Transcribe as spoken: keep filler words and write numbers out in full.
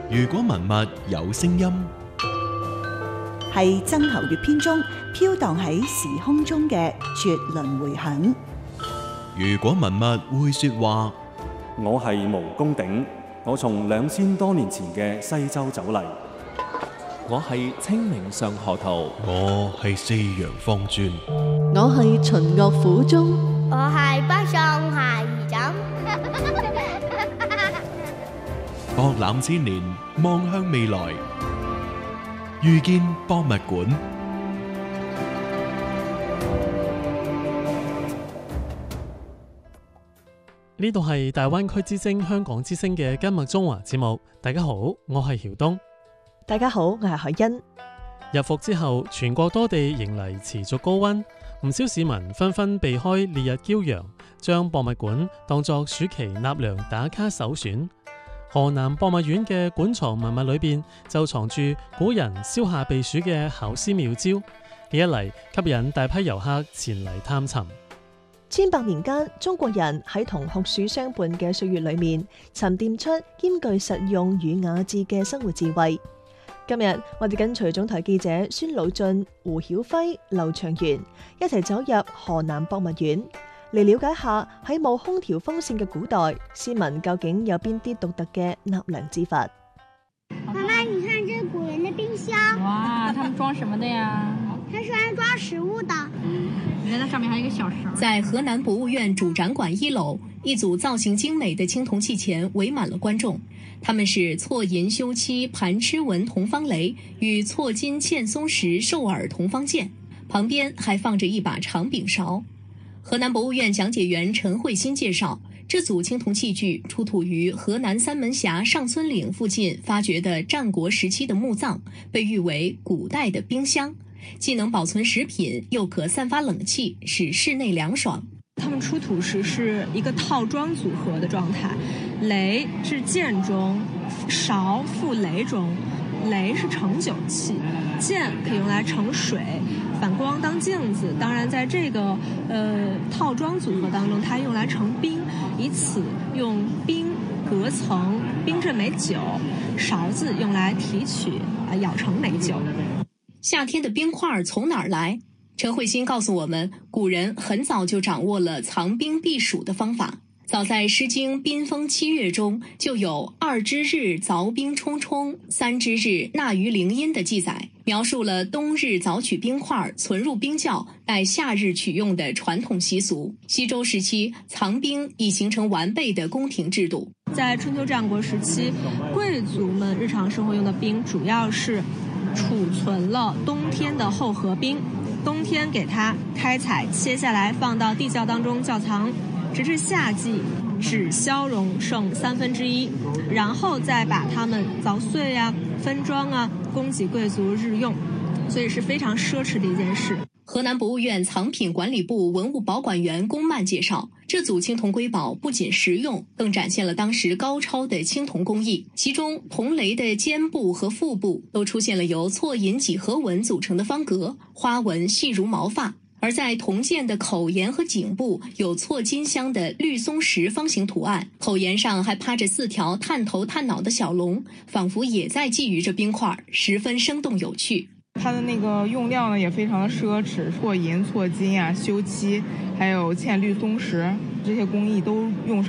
如果文物有聲音， 係曾侯乙編中飄蕩喺時空中嘅絕倫迴響。 如果文物會說話， 我係毛公鼎，我從兩千多年前嘅西周走嚟。 我係清明上河圖， 我係四陽方尊， 我係秦樂府中， 我係北上下二枕。 博覽千年，望向未來，遇見博物館。 呢度係大灣區之聲香港之聲嘅今日中華節目。大家好，我係曉東。 大家好，我係海欣。 入伏之後，全國多地迎嚟持續高溫，唔少市民紛紛避開烈日驕陽，將博物館當作暑期納涼打卡首選。河南博物院嘅館藏文物裏邊就藏住古人消夏避暑嘅巧思妙招，呢一嚟吸引大批遊客前嚟探尋。 千百年間，中國人喺同酷暑相伴嘅歲月裏面，沉澱出兼具實用與雅致嘅生活智慧。今日我哋跟隨總台記者孫魯俊、胡曉輝、劉長元一齊走入河南博物院，嚟了解下喺冇空調風扇嘅古代，市民究竟有邊啲獨特嘅納涼之法。 媽媽，你看這古人的冰箱。 哇，他們裝什麼的呀？ 它是來裝食物的。 你看它上面還有一個小勺。 在河南博物院主展館一樓，一組造型精美的青銅器前圍滿了觀眾。他們是錯銀修漆盤螭紋銅方雷與錯金嵌松石獸耳銅方劍，旁邊還放着一把長柄勺。河南博物院講解員陳慧欣介紹，這組青銅器具出土於河南三門峽上村嶺附近發掘的戰國時期的墓葬，被譽為古代的冰箱，既能保存食品，又可散發冷氣，使室內涼爽。 他們出土時是一個套裝組合的狀態，雷是劍中，勺覆雷中，雷是盛酒器，劍可以用來盛水，反光當鏡子。當然，在這個呃套裝組合當中，它用來盛冰，以此用冰隔層冰鎮美酒，勺子用來提取啊舀成美酒。 夏天的冰塊從哪兒來？陳慧欣告訴我們，古人很早就掌握了藏冰避暑的方法。早在《詩經·賓風七月》中就有二之日鑿冰充充，三之日納於陵陰的記載，描述了冬日鑿取冰塊存入冰窖，待夏日取用的傳統習俗。西周時期，藏冰已形成完備的宮廷制度。 在春秋戰國時期，貴族們日常生活用的冰主要是儲存了冬天的厚荷冰，冬天給它開採切下來放到地窖當中窖藏，直至夏季只消融剩三分之一，然後再把它們鑿碎啊、分裝啊，供給貴族日用，所以是非常奢侈的一件事。 河南博物院藏品管理部文物保管員龔曼介紹，這組青銅瑰寶不僅實用，更展現了當時高超的青銅工藝。其中銅雷的肩部和腹部都出現了由錯銀幾何紋組成的方格，花紋細如毛髮；而在銅劍的口沿和頸部有錯金鑲的綠松石方形圖案，口沿上還趴着四條探頭探腦的小龍，仿佛也在覬覦着冰塊，十分生動有趣。 它的那個用料呢也非常的奢侈，錯銀、錯金啊、修漆，還有嵌綠松石，這些工藝都用上。